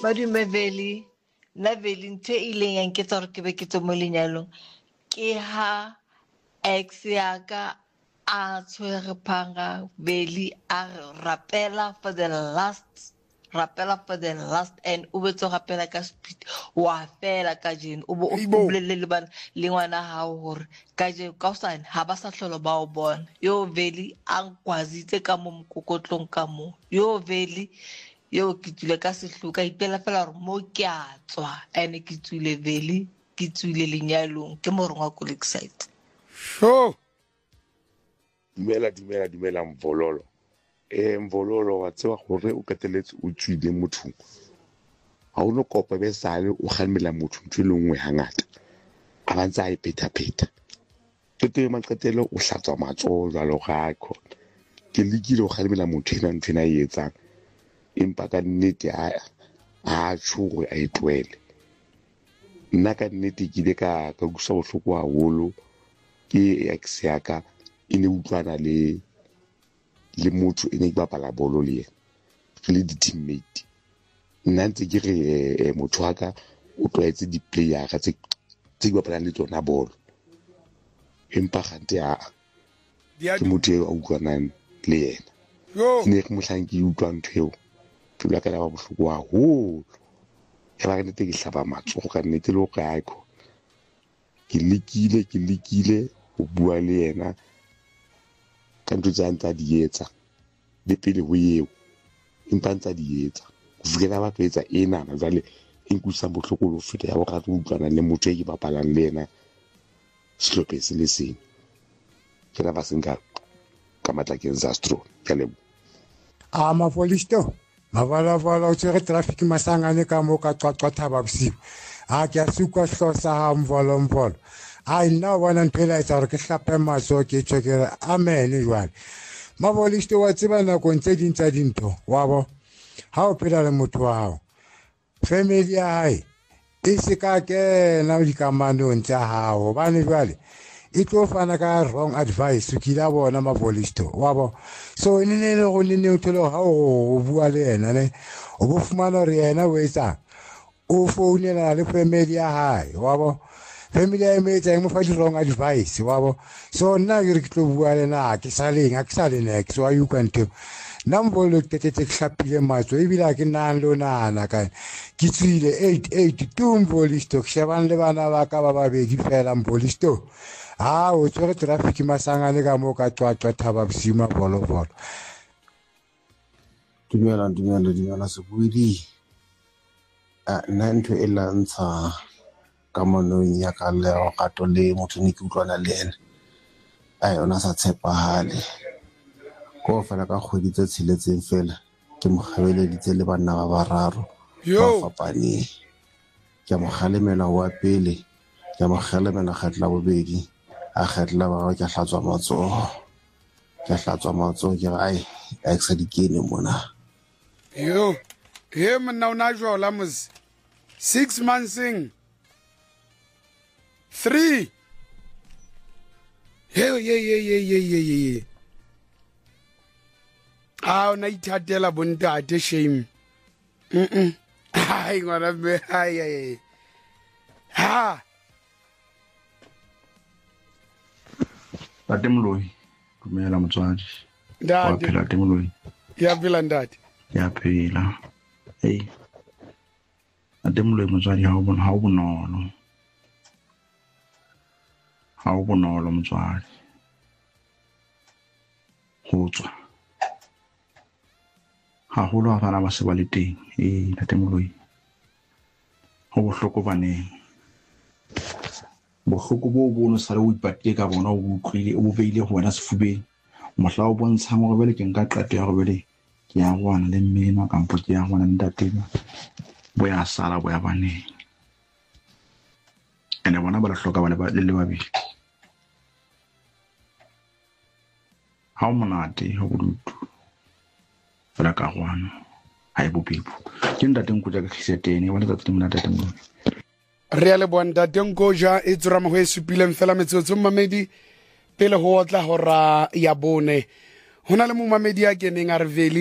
Madume Veli, nna Veli ntho e ileng ya nketsa hore ke be ke tswe mo lenyalong ke ha ex ya ka a tshwere phanga Veli a rapela for the last and o betso rapela ka speed wa fela ka jeno o bo o bolelle le bana le ngwana hao hore ka je ka usane ha ba sa hlolo ba o bona yo Veli a nkwazitse ka mo mokokotlong ka mo yo Veli yo ke tswile ka sehloka ipela fela hore mo ke a tswa ene ke tswile Veli ke tswile lenyalong ke morongwa ko Lakeside. Dumela Mvololo. Mvololo wa tseba gore o kateletse o tswile mothong. Ha o no kopa be sale o kgalmela motho ntwe le nngwe hangata. A bantse a ipheta. Tete maqetelo o hlatswa matsoho jwalo ga khona. Ke lekile o kgalmela motho ena ntwe na e etsang. Empa ka nnete a tshore a etwele. Nna ka nnete ke ile ka utlwa bohloko haholo ke ex ya ka e ne utlwana le motho e ne ke bapala bolo le yena re le di-teammate. Nna ntse ke re motho wa ka o tlwaetse di-playera tse ke bapalang le tsona bolo, empa gante ke motho eo a utlwanang le yena. Ne re mohlang ke utlwa ntho eo pelo ya ka ba bohloko haholo. Ya ba re nnete ke hlaba matsogo ka nnete le ho ka ikho ke lekile ho bua le yena ka ntho tsa ntsa di etsa le pele ho eo empa ntsa di etsa ho fihlela ba etsa ena jwale e nkusa bohloko lo feta ya hore a utlwana le motho e ke bapalang le yena sehlopheng se le seng ke la ba senka ka matlakeng za stro ka lebo Mafolisto mavala o tsere traffic masangane ka mo ka qwaqwa thaba bosiu ke a sukwa hlo sa ha Mvolo nna bona nthwela etsa gore ke hlape matso ke tshwekere amen jwale Mafolisto wa tseba nako ntse ding tsa dintho wa bo ha o phela le motho wa hao family ya hae e se ka kena dikamanong tsa hao hobane jwale e tlo fana ka wrong advice ke la bona Mafolisto wa bo so ne go nne o thole ha o bua le yena ne o bo fumana re yena o etsa o founela le family ya hae wa bo family ya me tsa mo fa di wrong advice wa bo so nna ke re ke tlo bua le na ke sa le next wa you can do Namvolo tetete hlapile matso e bila ke nang lo nana ka ke tsile 882 Mvolisto ke shebane le bana ba ka ba babedi fela Mvolisto o tsere traffic masangane ka mo ka tswatwa thaba bosima bolo dumela se buidi nna ntho e la ntsha ka monong ya ka le gato le motho ne ke utlwana le ene ona sa tshepahale ko fela ka kgwedi tse tsheletseng fela ke mogabeleditse le banna ba bararo ba fapaneng ke mogalemela wa pele ke mogalemela kgetla bobedi a kgetla ba ke hlatswa matsoho ke ai exa dikene mona he mna una jola mus 6 months in 3 ye una ithatela bontate shame ai ngwana me ai ha Tatemloi dumela motswadi ndade phela Tatemloi ya phela ndade ya phela Tatemloi motswadi ha o bonolo motswadi ho tswa haholo ha bana ba se ba le teng Tatemloi ho bohloko baneng bohloko bo bono sa le o ipatie ka bona o utlwile o beile ho wena sefubeng mohla o bontsha mo bele ke nka qeto ya go bele ke ya gwana le mmeno ka mpo ke ya gwana ntatema bo ya sala bo ya baneng ene bona ba le hloka ba le babedi ha o monate ho bodutu fela ka gwana ha e bopipo ke ntateng go ja ka khisetene bona tsa teng monate teng re a le bonda dengoja e tsura mo e supileng fela metsotso mmamedi pele ho otla hora ya bone hona le mo mamedi ya keneng a re Veli